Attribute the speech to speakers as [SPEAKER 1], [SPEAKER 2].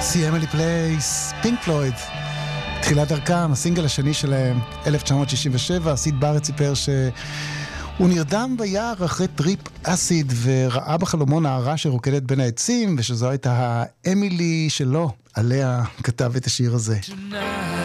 [SPEAKER 1] אמילי פלייס, פינק פלויד, תחילת דרכם, הסינגל השני שלהם, 1967. סיד בארט סיפר שהוא נרדם ביער אחרי טריפ אסיד וראה בחלומו נערה שרוקדת בין העצים, ושזו הייתה האמילי שלו, עליה כתב את השיר הזה.